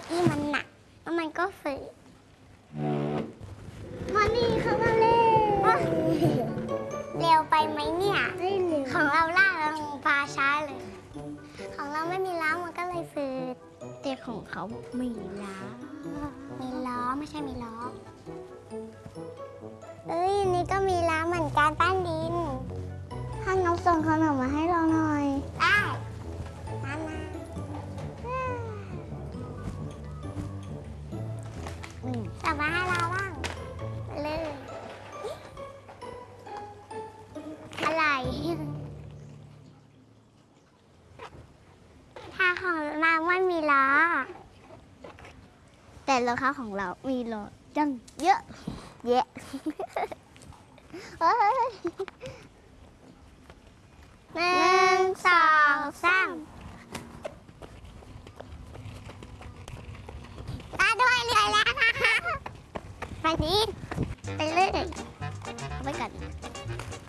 ที่มันหนักแล้วมันก็ฝืดมานี่เขามาเล่นเร็วไปไหมเนี่ยไม่เร็วของเราล่าเราพาช้าเลยของเราไม่มีล้อมันก็เลยฝืดแต่ของเขามีล้อมีล้อไม่ใช่มีล้อเอ้ยอันนี้ก็มีล้อเหมือนการปั้นดินถ้าน้องส่งขนมมาให้เราหน่อยได้มาส่งมาให้เราบ้างเลยอะไรถ้าของเราไม่มีล้อแต่รองเท้าของเรามีล้อจังเยอะแยะเฮ้ย1 2 3ตาด้วยเลยแล้วนะคะไปนี้ไปเลยเอาไปก่อน